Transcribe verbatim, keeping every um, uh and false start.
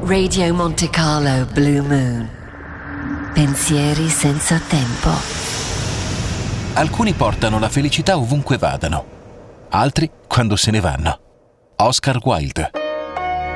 Radio Monte Carlo Blue Moon. Pensieri senza tempo. Alcuni portano la felicità ovunque vadano, altri quando se ne vanno. Oscar Wilde.